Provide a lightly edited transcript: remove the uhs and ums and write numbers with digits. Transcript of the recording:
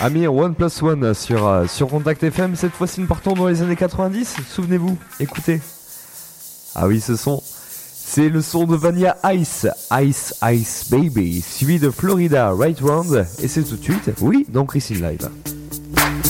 Amir, One Plus One sur Contact FM. Cette fois-ci, nous partons dans les années 90. Souvenez-vous, écoutez. Ah oui, c'est le son de Vanilla Ice, Ice Ice Baby, suivi de Florida Right Round. Et c'est tout de suite, oui, dans Chris in Live.